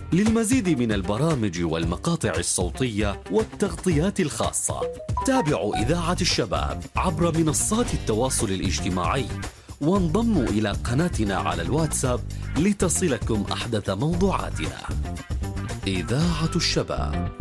للمزيد من البرامج والمقاطع الصوتية والتغطيات الخاصة، تابعوا إذاعة الشباب عبر منصات التواصل الاجتماعي، وانضموا إلى قناتنا على الواتساب لتصلكم أحدث موضوعاتنا. إذاعة الشباب.